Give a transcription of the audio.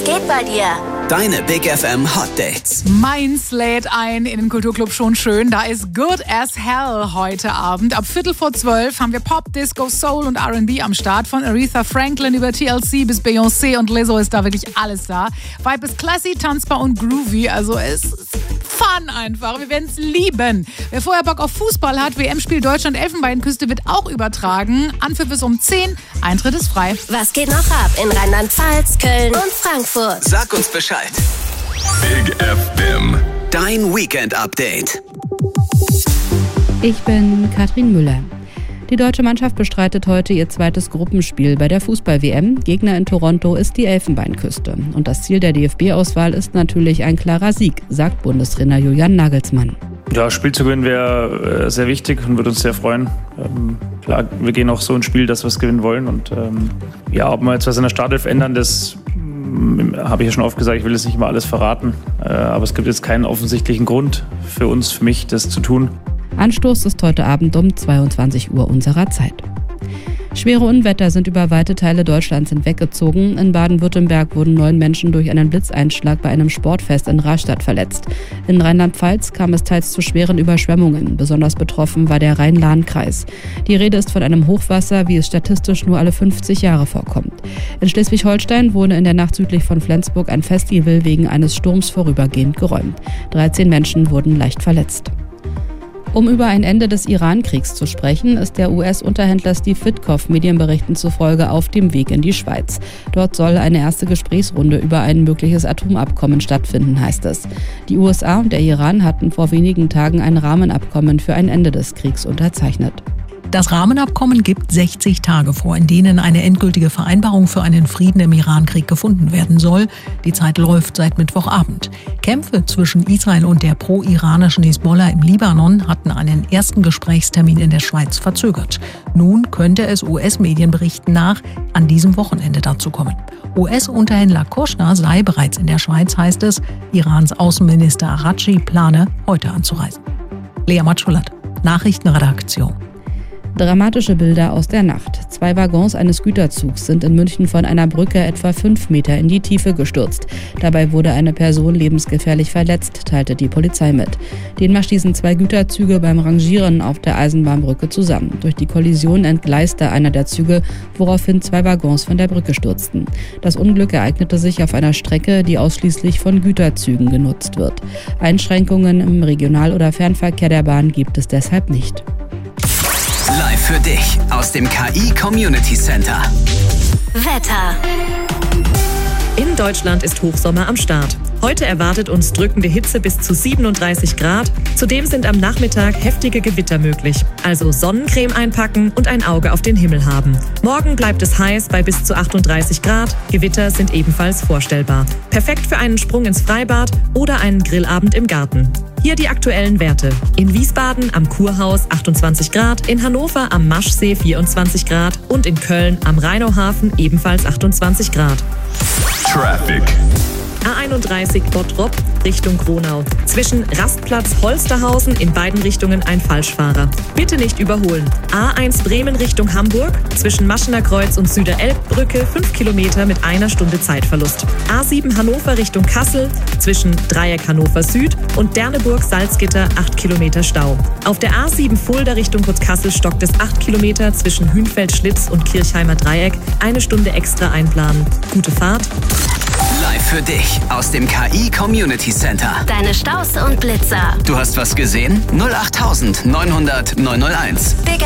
geht bei dir? Deine Big FM Hot Dates. Mainz lädt ein in den Kulturclub Schon Schön. Da ist Good as Hell heute Abend. Ab 11:45 haben wir Pop, Disco, Soul und R&B am Start. Von Aretha Franklin über TLC bis Beyoncé und Lizzo ist da wirklich alles da. Vibe ist classy, tanzbar und groovy. Also es ist fun einfach. Wir werden es lieben. Wer vorher Bock auf Fußball hat, WM-Spiel Deutschland-Elfenbeinküste wird auch übertragen. Anpfiff ist um 10, Eintritt ist frei. Was geht noch ab in Rheinland-Pfalz, Köln und Frankfurt? Sag uns Bescheid. Big FM. Dein Weekend-Update. Ich bin Katrin Müller. Die deutsche Mannschaft bestreitet heute ihr zweites Gruppenspiel bei der Fußball-WM. Gegner in Toronto ist die Elfenbeinküste. Und das Ziel der DFB-Auswahl ist natürlich ein klarer Sieg, sagt Bundestrainer Julian Nagelsmann. Ja, Spiel zu gewinnen wäre sehr wichtig und würde uns sehr freuen. Klar, wir gehen auch so ins Spiel, dass wir es gewinnen wollen. Und ob wir jetzt was in der Startelf ändern, das habe ich ja schon oft gesagt, ich will jetzt nicht immer alles verraten. Aber es gibt jetzt keinen offensichtlichen Grund für uns, für mich, das zu tun. Anstoß ist heute Abend um 22 Uhr unserer Zeit. Schwere Unwetter sind über weite Teile Deutschlands hinweggezogen. In Baden-Württemberg wurden 9 Menschen durch einen Blitzeinschlag bei einem Sportfest in Rastatt verletzt. In Rheinland-Pfalz kam es teils zu schweren Überschwemmungen. Besonders betroffen war der Rhein-Lahn-Kreis. Die Rede ist von einem Hochwasser, wie es statistisch nur alle 50 Jahre vorkommt. In Schleswig-Holstein wurde in der Nacht südlich von Flensburg ein Festival wegen eines Sturms vorübergehend geräumt. 13 Menschen wurden leicht verletzt. Um über ein Ende des Iran-Kriegs zu sprechen, ist der US-Unterhändler Steve Witkoff Medienberichten zufolge auf dem Weg in die Schweiz. Dort soll eine erste Gesprächsrunde über ein mögliches Atomabkommen stattfinden, heißt es. Die USA und der Iran hatten vor wenigen Tagen ein Rahmenabkommen für ein Ende des Kriegs unterzeichnet. Das Rahmenabkommen gibt 60 Tage vor, in denen eine endgültige Vereinbarung für einen Frieden im Irankrieg gefunden werden soll. Die Zeit läuft seit Mittwochabend. Kämpfe zwischen Israel und der pro-iranischen Hisbollah im Libanon hatten einen ersten Gesprächstermin in der Schweiz verzögert. Nun könnte es US-Medienberichten nach an diesem Wochenende dazu kommen. US-Unterhändler Kushner sei bereits in der Schweiz, heißt es. Irans Außenminister Araghchi plane, heute anzureisen. Lea Matschulat, Nachrichtenredaktion. Dramatische Bilder aus der Nacht. 2 Waggons eines Güterzugs sind in München von einer Brücke etwa 5 Meter in die Tiefe gestürzt. Dabei wurde eine Person lebensgefährlich verletzt, teilte die Polizei mit. Demnach stießen 2 Güterzüge beim Rangieren auf der Eisenbahnbrücke zusammen. Durch die Kollision entgleiste einer der Züge, woraufhin 2 Waggons von der Brücke stürzten. Das Unglück ereignete sich auf einer Strecke, die ausschließlich von Güterzügen genutzt wird. Einschränkungen im Regional- oder Fernverkehr der Bahn gibt es deshalb nicht. Live für dich aus dem KI Community Center. Wetter. In Deutschland ist Hochsommer am Start. Heute erwartet uns drückende Hitze bis zu 37 Grad. Zudem sind am Nachmittag heftige Gewitter möglich. Also Sonnencreme einpacken und ein Auge auf den Himmel haben. Morgen bleibt es heiß bei bis zu 38 Grad. Gewitter sind ebenfalls vorstellbar. Perfekt für einen Sprung ins Freibad oder einen Grillabend im Garten. Hier die aktuellen Werte. In Wiesbaden am Kurhaus 28 Grad, in Hannover am Maschsee 24 Grad und in Köln am Rheinauhafen ebenfalls 28 Grad. Traffic. A31 Bottrop Richtung Gronau. Zwischen Rastplatz Holsterhausen in beiden Richtungen ein Falschfahrer. Bitte nicht überholen. A1 Bremen Richtung Hamburg. Zwischen Maschener Kreuz und Süderelbbrücke 5 Kilometer mit 1 Stunde Zeitverlust. A7 Hannover Richtung Kassel. Zwischen Dreieck Hannover Süd und Derneburg Salzgitter 8 Kilometer Stau. Auf der A7 Fulda Richtung Kutzkassel stockt es 8 Kilometer zwischen Hünfeld-Schlitz und Kirchheimer Dreieck. 1 Stunde extra einplanen. Gute Fahrt. Live für dich aus dem KI Community Center. Deine Staus und Blitzer. Du hast was gesehen? 08900 901. Big